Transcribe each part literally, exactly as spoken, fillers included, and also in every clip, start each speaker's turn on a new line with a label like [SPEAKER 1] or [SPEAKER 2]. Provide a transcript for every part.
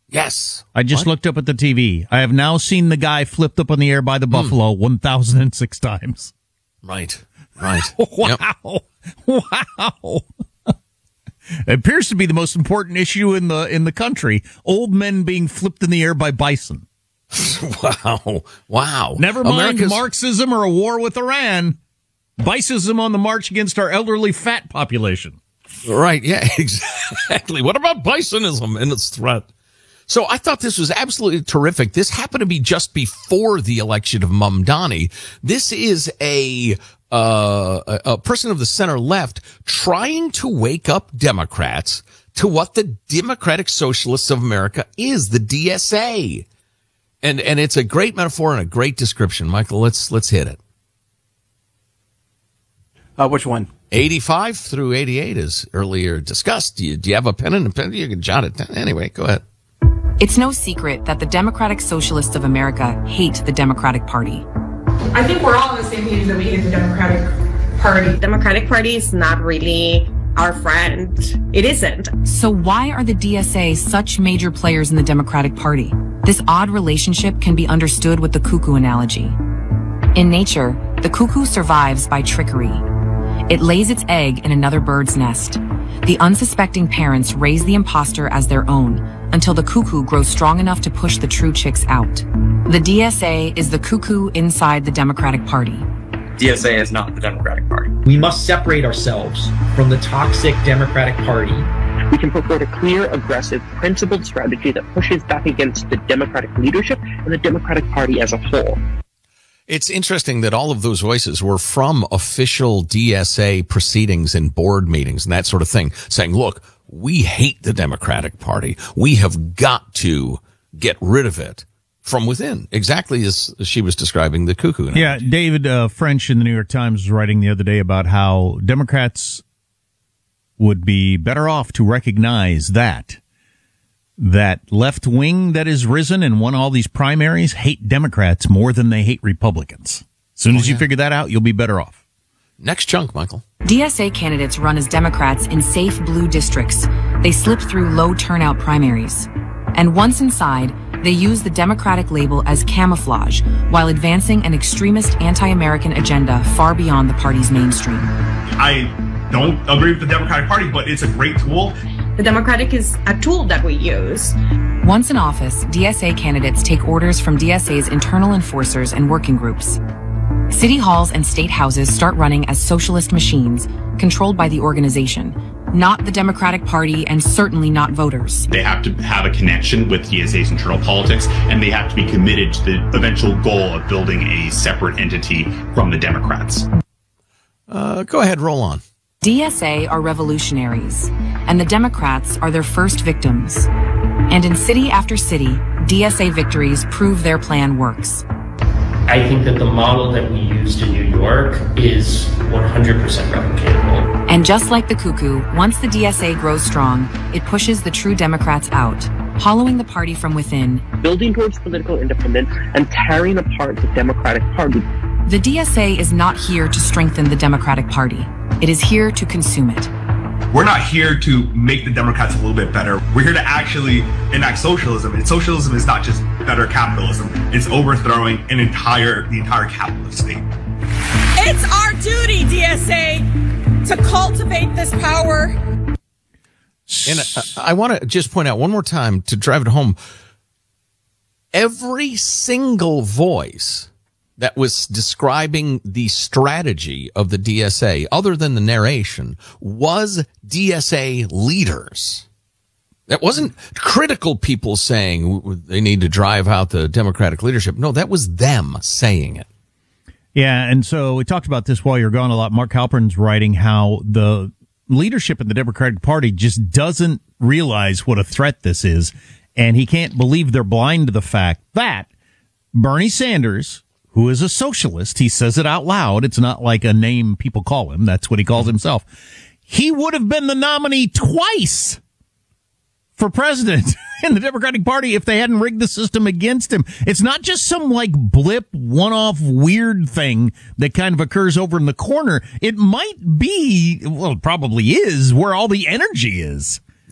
[SPEAKER 1] Yes.
[SPEAKER 2] I just
[SPEAKER 1] what?
[SPEAKER 2] looked up at the T V. I have now seen the guy flipped up in the air by the buffalo mm. one thousand six times.
[SPEAKER 1] Right. Right.
[SPEAKER 2] Wow. Yep. Wow. It appears to be the most important issue in the in the country. Old men being flipped in the air by bison.
[SPEAKER 1] Wow. Wow.
[SPEAKER 2] Never mind
[SPEAKER 1] America's...
[SPEAKER 2] Marxism or a war with Iran. Bicism on the march against our elderly fat population.
[SPEAKER 1] Right. Yeah, exactly. What about bisonism and its threat? So I thought this was absolutely terrific. This happened to be just before the election of Mamdani. This is a, uh, a, a person of the center left trying to wake up Democrats to what the Democratic Socialists of America is, the D S A. And, and it's a great metaphor and a great description. Michael, let's, let's hit it.
[SPEAKER 3] Uh, which one?
[SPEAKER 1] eighty-five through eighty-eight is earlier discussed. Do you, do you have a pen and a pen? You can jot it down. Anyway, go ahead.
[SPEAKER 4] It's no secret that the Democratic Socialists of America hate the Democratic Party.
[SPEAKER 5] I think we're all on the same page that we hate the Democratic Party.
[SPEAKER 6] The Democratic Party is not really our friend. It isn't.
[SPEAKER 4] So why are the D S A such major players in the Democratic Party? This odd relationship can be understood with the cuckoo analogy. In nature, the cuckoo survives by trickery. It lays its egg in another bird's nest. The unsuspecting parents raise the imposter as their own until the cuckoo grows strong enough to push the true chicks out. The D S A is the cuckoo inside the Democratic Party.
[SPEAKER 7] D S A is not the Democratic Party.
[SPEAKER 8] We must separate ourselves from the toxic Democratic Party.
[SPEAKER 9] We can put forward a clear, aggressive, principled strategy that pushes back against the Democratic leadership and the Democratic Party as a whole.
[SPEAKER 1] It's interesting that all of those voices were from official D S A proceedings and board meetings and that sort of thing, saying, look, we hate the Democratic Party. We have got to get rid of it from within, exactly as she was describing the cuckoo.
[SPEAKER 2] Yeah, David uh, French in the New York Times was writing the other day about how Democrats would be better off to recognize that that left wing that has risen and won all these primaries hate Democrats more than they hate Republicans. As soon as oh, yeah. you figure that out, you'll be better off.
[SPEAKER 1] Next chunk, Michael.
[SPEAKER 4] D S A candidates run as Democrats in safe blue districts. They slip through low turnout primaries. And once inside, they use the Democratic label as camouflage while advancing an extremist anti-American agenda far beyond the party's mainstream.
[SPEAKER 10] I don't agree with the Democratic Party, but it's a great tool.
[SPEAKER 6] The Democratic is a tool that we use.
[SPEAKER 4] Once in office, D S A candidates take orders from D S A's internal enforcers and working groups. City halls and state houses start running as socialist machines, controlled by the organization, not the Democratic Party and certainly not voters.
[SPEAKER 10] They have to have a connection with D S A's internal politics, and they have to be committed to the eventual goal of building a separate entity from the Democrats.
[SPEAKER 1] Uh, go ahead, roll on.
[SPEAKER 4] D S A are revolutionaries, and the Democrats are their first victims. And in city after city, D S A victories prove their plan works.
[SPEAKER 11] I think that the model that we used in New York is one hundred percent replicatable.
[SPEAKER 4] And just like the cuckoo, once the D S A grows strong, it pushes the true Democrats out, hollowing the party from within.
[SPEAKER 9] Building towards political independence and tearing apart the Democratic Party.
[SPEAKER 4] The D S A is not here to strengthen the Democratic Party. It is here to consume it.
[SPEAKER 10] We're not here to make the Democrats a little bit better. We're here to actually enact socialism. And socialism is not just better capitalism. It's overthrowing an entire, the entire capitalist state.
[SPEAKER 5] It's our duty, D S A, to cultivate this power.
[SPEAKER 1] And I, I want to just point out one more time to drive it home. Every single voice that was describing the strategy of the D S A, other than the narration, was D S A leaders. That wasn't critical people saying they need to drive out the Democratic leadership. No, that was them saying it.
[SPEAKER 2] Yeah, and so we talked about this while you're gone a lot. Mark Halpern's writing how the leadership in the Democratic Party just doesn't realize what a threat this is, and he can't believe they're blind to the fact that Bernie Sanders, who is a socialist, he says it out loud. It's not like a name people call him. That's what he calls himself. He would have been the nominee twice for president in the Democratic Party if they hadn't rigged the system against him. It's not just some like blip, one-off weird thing that kind of occurs over in the corner. It might be, well, it probably is, where all the energy is.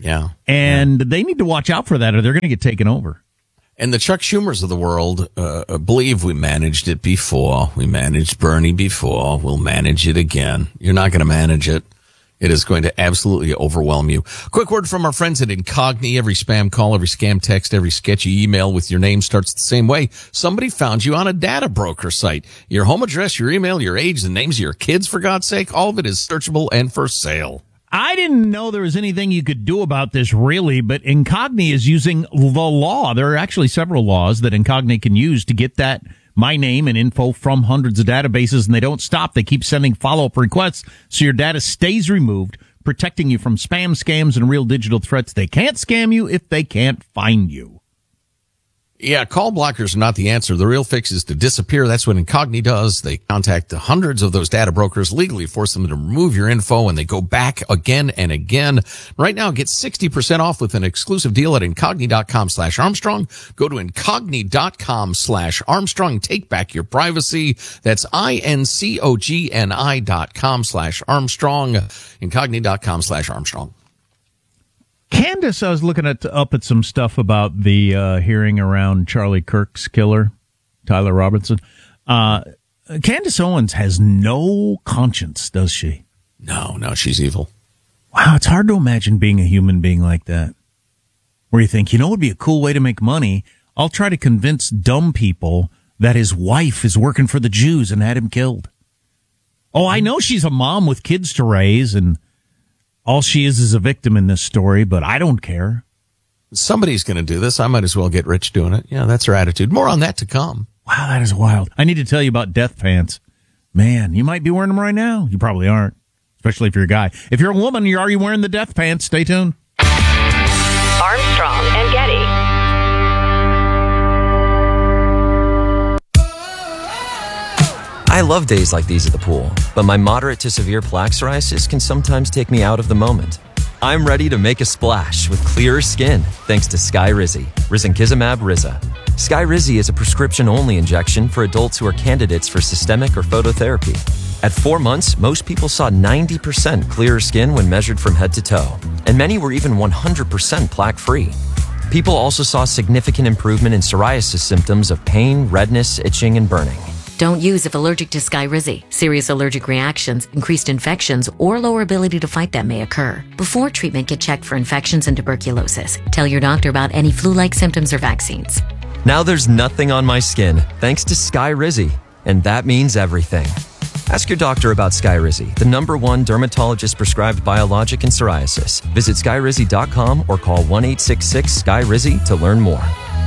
[SPEAKER 1] Yeah.
[SPEAKER 2] And yeah. they need to watch out for that or they're going to get taken over.
[SPEAKER 1] And the Chuck Schumers of the world uh, believe we managed it before. We managed Bernie before. We'll manage it again. You're not going to manage it. It is going to absolutely overwhelm you. Quick word from our friends at Incogni. Every spam call, every scam text, every sketchy email with your name starts the same way. Somebody found you on a data broker site. Your home address, your email, your age, the names of your kids, for God's sake, all of it is searchable and for sale.
[SPEAKER 2] I didn't know there was anything you could do about this, really, but Incogni is using the law. There are actually several laws that Incogni can use to get that my name and info from hundreds of databases, and they don't stop. They keep sending follow-up requests, so your data stays removed, protecting you from spam, scams, and real digital threats. They can't scam you if they can't find you.
[SPEAKER 1] Yeah, call blockers are not the answer. The real fix is to disappear. That's what Incogni does. They contact the hundreds of those data brokers, legally force them to remove your info, and they go back again and again. Right now, get sixty percent off with an exclusive deal at Incogni.com slash Armstrong. Go to Incogni.com slash Armstrong. Take back your privacy. That's I-N-C-O-G-N-I dot com slash Armstrong. Incogni.com slash Armstrong.
[SPEAKER 2] Candace, I was looking at up at some stuff about the uh, hearing around Charlie Kirk's killer, Tyler Robinson. Uh, Candace Owens has no conscience, does she?
[SPEAKER 1] No, no, she's evil.
[SPEAKER 2] Wow, it's hard to imagine being a human being like that, where you think, you know, it would be a cool way to make money. I'll try to convince dumb people that his wife is working for the Jews and had him killed. Oh, I know she's a mom with kids to raise, and all she is is a victim in this story, but I don't care.
[SPEAKER 1] Somebody's going to do this. I might as well get rich doing it. Yeah, that's her attitude. More on that to come.
[SPEAKER 2] Wow, that is wild. I need to tell you about death pants. Man, you might be wearing them right now. You probably aren't, especially if you're a guy. If you're a woman, are you wearing the death pants? Stay tuned.
[SPEAKER 3] Armstrong and Getty.
[SPEAKER 12] I love days like these at the pool, but my moderate to severe plaque psoriasis can sometimes take me out of the moment. I'm ready to make a splash with clearer skin thanks to Skyrizi, risankizumab Riza. Skyrizi is a prescription-only injection for adults who are candidates for systemic or phototherapy. At four months, most people saw ninety percent clearer skin when measured from head to toe, and many were even one hundred percent plaque-free. People also saw significant improvement in psoriasis symptoms of pain, redness, itching, and burning.
[SPEAKER 3] Don't use if allergic to Skyrizi. Serious allergic reactions, increased infections, or lower ability to fight them may occur. Before treatment, get checked for infections and tuberculosis. Tell your doctor about any flu-like symptoms or vaccines.
[SPEAKER 12] Now there's nothing on my skin thanks to Skyrizi, and that means everything. Ask your doctor about Skyrizi, the number one dermatologist-prescribed biologic in psoriasis. Visit Skyrizi dot com or call one eight six six S K Y R I Z I to learn more.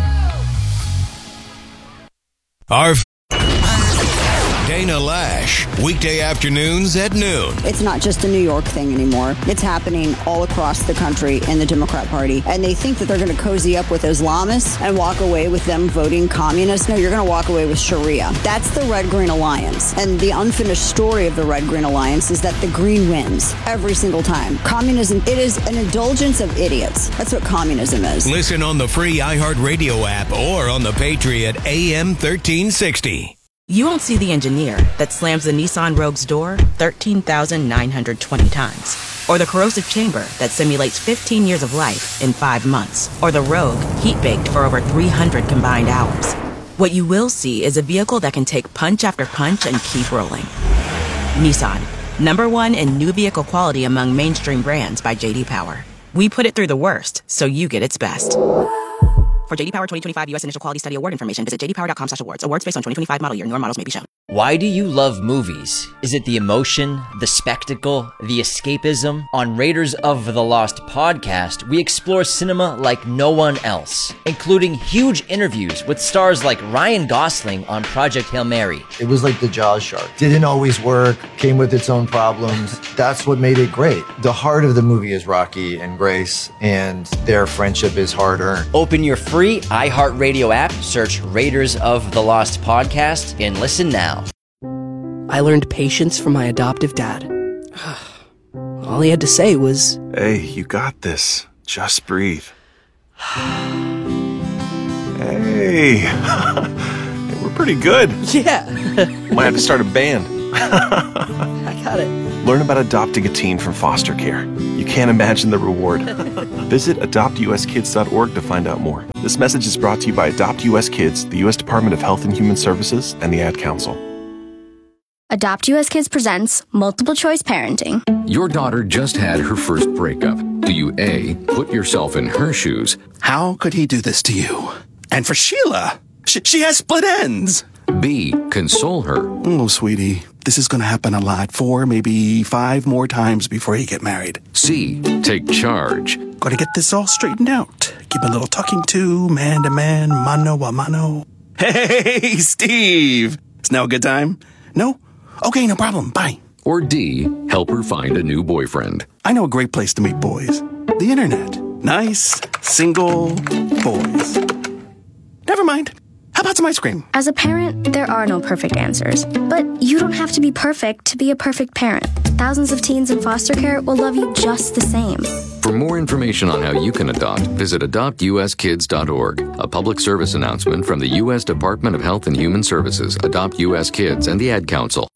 [SPEAKER 13] Our Dana Lash, weekday afternoons at noon.
[SPEAKER 14] It's not just a New York thing anymore. It's happening all across the country in the Democrat Party. And they think that they're going to cozy up with Islamists and walk away with them voting communist. No, you're going to walk away with Sharia. That's the Red-Green Alliance. And the unfinished story of the Red-Green Alliance is that the Green wins every single time. Communism, it is an indulgence of idiots. That's what communism is.
[SPEAKER 13] Listen on the free iHeartRadio app or on the Patriot A M thirteen sixty.
[SPEAKER 15] You won't see the engineer that slams the Nissan Rogue's door thirteen thousand nine hundred twenty times. Or the corrosive chamber that simulates fifteen years of life in five months. Or the Rogue heat-baked for over three hundred combined hours. What you will see is a vehicle that can take punch after punch and keep rolling. Nissan, number one in new vehicle quality among mainstream brands by J D Power. We put it through the worst, so you get its best. For J D Power twenty twenty-five U S Initial Quality Study Award information, visit j d power dot com slash awards. Awards based on twenty twenty-five model year. Newer models may be shown.
[SPEAKER 16] Why do you love movies? Is it the emotion, the spectacle, the escapism? On Raiders of the Lost podcast, we explore cinema like no one else, including huge interviews with stars like Ryan Gosling on Project Hail Mary.
[SPEAKER 17] It was like the Jaws shark. Didn't always work, came with its own problems. That's what made it great. The heart of the movie is Rocky and Grace, and their friendship is hard-earned.
[SPEAKER 16] Open your free iHeartRadio app, search Raiders of the Lost podcast, and listen now.
[SPEAKER 18] I learned patience from my adoptive dad. All he had to say was,
[SPEAKER 19] "Hey, you got this. Just breathe." Hey, we're pretty good.
[SPEAKER 18] Yeah.
[SPEAKER 19] Might have to start a band.
[SPEAKER 18] I got it.
[SPEAKER 19] Learn about adopting a teen from foster care. You can't imagine the reward. Visit adopt u s kids dot org to find out more. This message is brought to you by Adopt U S Kids, the U S Department of Health and Human Services, and the Ad Council.
[SPEAKER 20] Adopt U S Kids presents Multiple Choice Parenting.
[SPEAKER 21] Your daughter just had her first breakup. Do you A, put yourself in her shoes?
[SPEAKER 22] How could he do this to you? And for Sheila, she, she has split ends.
[SPEAKER 21] B, console her.
[SPEAKER 22] Oh, sweetie, this is going to happen a lot. Four, maybe five more times before you get married.
[SPEAKER 21] C, take charge.
[SPEAKER 22] Got to get this all straightened out. Give a little talking to, man to man, mano a mano. Hey, Steve! It's now a good time? No? Okay, no problem. Bye.
[SPEAKER 21] Or D, help her find a new boyfriend.
[SPEAKER 22] I know a great place to meet boys. The internet. Nice, single boys. Never mind. How about some ice cream?
[SPEAKER 20] As a parent, there are no perfect answers. But you don't have to be perfect to be a perfect parent. Thousands of teens in foster care will love you just the same.
[SPEAKER 21] For more information on how you can adopt, visit adopt u s kids dot org. A public service announcement from the U S Department of Health and Human Services, Adopt U S Kids, and the Ad Council.